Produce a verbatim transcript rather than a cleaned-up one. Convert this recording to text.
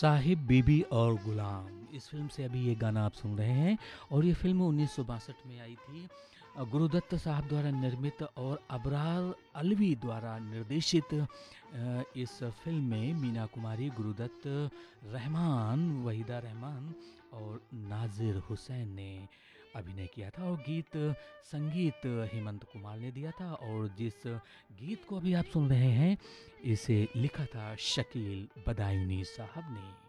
साहिब बीबी और गुलाम, इस फ़िल्म से अभी ये गाना आप सुन रहे हैं और ये फ़िल्म उन्नीस सौ बासठ में आई थी। अ, गुरुदत्त साहब द्वारा निर्मित और अबरार अलवी द्वारा निर्देशित अ, इस फ़िल्म में मीना कुमारी, गुरुदत्त, रहमान, वहीदा रहमान और नाज़िर हुसैन ने अभिनय किया था और गीत संगीत हेमंत कुमार ने दिया था और जिस गीत को अभी आप सुन रहे हैं इसे लिखा था शकील बदायूनी साहब ने।